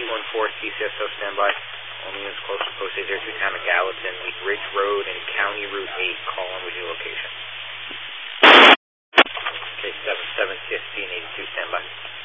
814 CCSO standby. Only units close to post 802 town of Gallatin, meet Ridge Road and County Route 8. Call on with your location. Okay, 7715 82 standby.